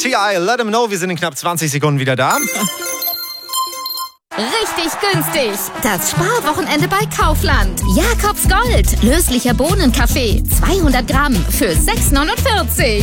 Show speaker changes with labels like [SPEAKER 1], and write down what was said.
[SPEAKER 1] T.I. Let 'em know. Wir sind in knapp 20 Sekunden wieder da.
[SPEAKER 2] Richtig günstig. Das Sparwochenende bei Kaufland. Jakobs Gold. Löslicher Bohnenkaffee. 200 Gramm für 6,49.